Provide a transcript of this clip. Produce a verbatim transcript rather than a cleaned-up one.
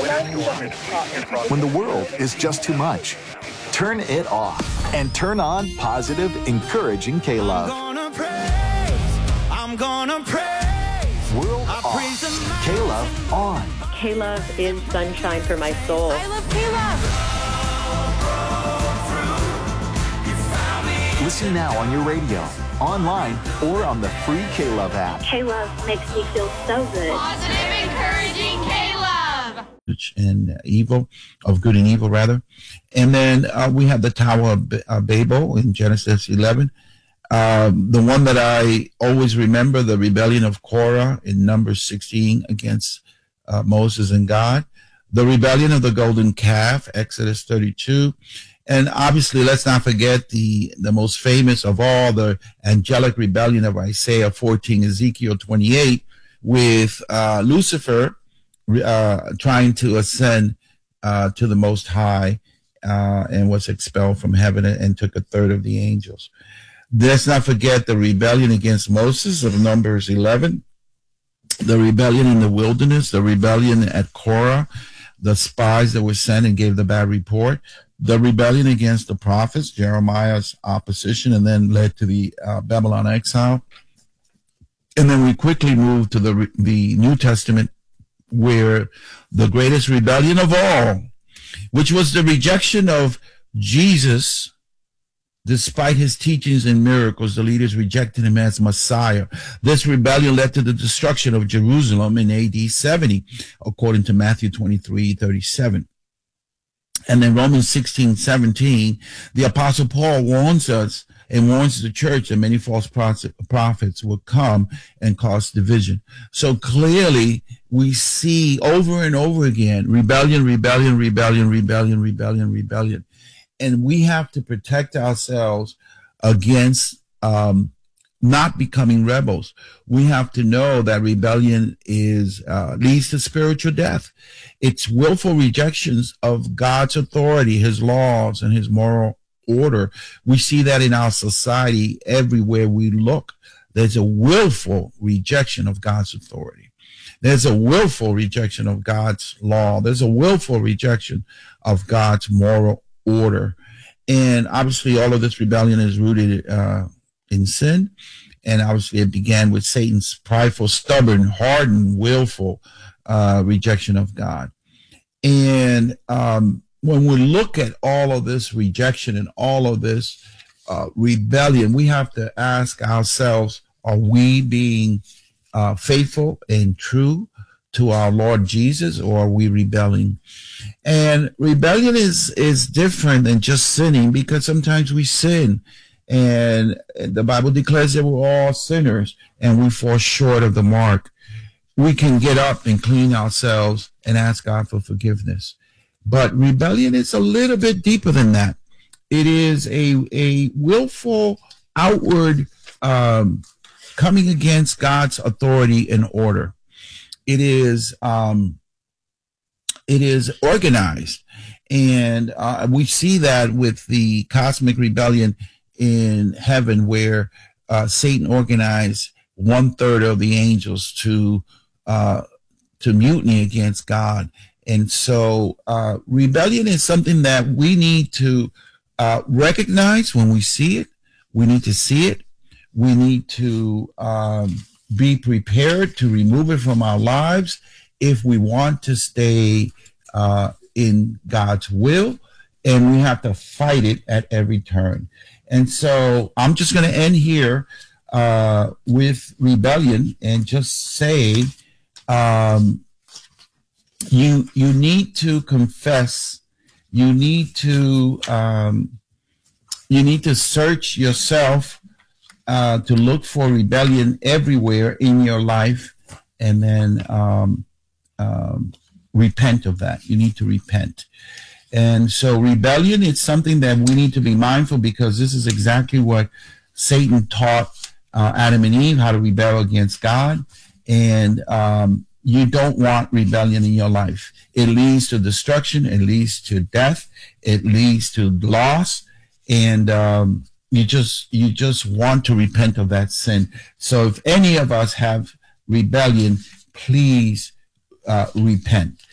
When the world is just too much, turn it off and turn on positive, encouraging K-Love. I'm gonna praise, I'm gonna praise. World off, K-Love on. K-Love is sunshine for my soul. I love K-Love. Listen now on your radio, online, or on the free K-Love app. K-Love makes me feel so good. Positive, encouraging K-Love. And evil, of good and evil, rather. And then uh, we have the Tower of B- uh, Babel in Genesis eleven. Um, the one that I always remember, the rebellion of Korah in Numbers sixteen against uh, Moses and God. The rebellion of the golden calf, Exodus thirty-two. And obviously, let's not forget the, the most famous of all, the angelic rebellion of Isaiah fourteen, Ezekiel twenty-eight, with uh, Lucifer uh, trying to ascend uh, to the Most High uh, and was expelled from heaven and, and took a third of the angels. Let's not forget the rebellion against Moses of Numbers eleven, the rebellion in the wilderness, the rebellion at Korah, the spies that were sent and gave the bad report, the rebellion against the prophets, Jeremiah's opposition, and then led to the uh, Babylon exile. And then we quickly move to the the New Testament, where the greatest rebellion of all, which was the rejection of Jesus. Despite his teachings and miracles, the leaders rejected him as Messiah. This rebellion led to the destruction of Jerusalem in A D seventy, according to Matthew twenty-three thirty-seven. And then Romans sixteen seventeen, the Apostle Paul warns us and warns the church that many false prophets will come and cause division. So clearly, we see over and over again, rebellion, rebellion, rebellion, rebellion, rebellion, rebellion. And we have to protect ourselves against um, not becoming rebels. We have to know that rebellion is uh, leads to spiritual death. It's willful rejections of God's authority, his laws, and his moral order. We see that in our society everywhere we look. There's a willful rejection of God's authority. There's a willful rejection of God's law. There's a willful rejection of God's moral order. And obviously all of this rebellion is rooted uh, in sin. And obviously it began with Satan's prideful, stubborn, hardened, willful uh, rejection of God. And um, when we look at all of this rejection and all of this uh, rebellion, we have to ask ourselves, are we being uh, faithful and true to our Lord Jesus, or are we rebelling? And rebellion is is different than just sinning, because sometimes we sin, and the Bible declares that we're all sinners and we fall short of the mark. We can get up and clean ourselves and ask God for forgiveness. But rebellion is a little bit deeper than that. It is a, a willful outward um, coming against God's authority and order. It is um, it is organized, and uh, we see that with the cosmic rebellion in heaven, where uh, Satan organized one third of the angels to uh, to mutiny against God. And so uh, rebellion is something that we need to uh, recognize when we see it. We need to see it. We need to um, be prepared to remove it from our lives if we want to stay uh, in God's will, and we have to fight it at every turn. And so I'm just going to end here uh, with rebellion and just say um, you you need to confess. You need to um, you need to search yourself uh, to look for rebellion everywhere in your life, and then um, um, repent of that. You need to repent. And so rebellion is something that we need to be mindful, because this is exactly what Satan taught uh, Adam and Eve, how to rebel against God. And um, you don't want rebellion in your life. It leads to destruction. It leads to death. It leads to loss. And um, you just you just want to repent of that sin. So if any of us have rebellion, please uh, repent.